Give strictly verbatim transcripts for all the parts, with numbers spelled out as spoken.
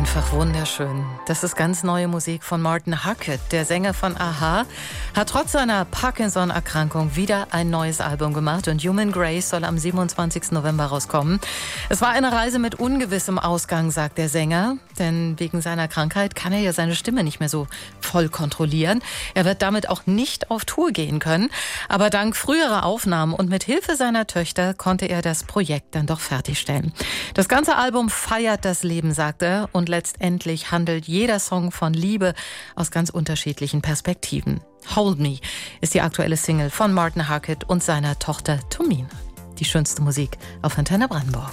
Einfach wunderschön. Das ist ganz neue Musik von Martin Hackett. Der Sänger von a-ha hat trotz seiner Parkinson-Erkrankung wieder ein neues Album gemacht und Human Grace soll am siebenundzwanzigsten November rauskommen. Es war eine Reise mit ungewissem Ausgang, sagt der Sänger, denn wegen seiner Krankheit kann er ja seine Stimme nicht mehr so voll kontrollieren. Er wird damit auch nicht auf Tour gehen können, aber dank früherer Aufnahmen und mit Hilfe seiner Töchter konnte er das Projekt dann doch fertigstellen. Das ganze Album feiert das Leben, sagt er, und letztendlich handelt jeder Song von Liebe aus ganz unterschiedlichen Perspektiven. Hold Me ist die aktuelle Single von Martin Hackett und seiner Tochter Tomine. Die schönste Musik auf Antenne Brandenburg.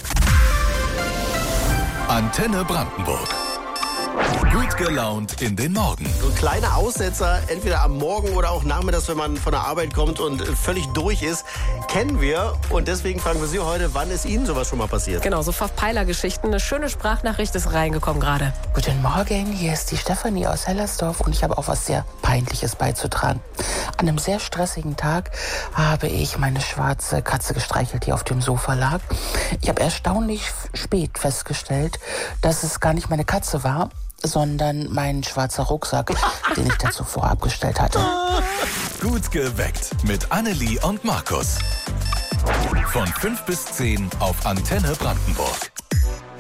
Antenne Brandenburg. Gut gelaunt in den Morgen. So kleine Aussetzer, entweder am Morgen oder auch nachmittags, wenn man von der Arbeit kommt und völlig durch ist, kennen wir. Und deswegen fragen wir Sie heute, wann ist Ihnen sowas schon mal passiert? Genau, so Verpeiler-Geschichten. Eine schöne Sprachnachricht ist reingekommen gerade. Guten Morgen, hier ist die Stefanie aus Hellersdorf und ich habe auch was sehr Peinliches beizutragen. An einem sehr stressigen Tag habe ich meine schwarze Katze gestreichelt, die auf dem Sofa lag. Ich habe erstaunlich spät festgestellt, dass es gar nicht meine Katze war, sondern mein schwarzer Rucksack, den ich da zuvor abgestellt hatte. Gut geweckt mit Annelie und Markus. Von fünf bis zehn auf Antenne Brandenburg.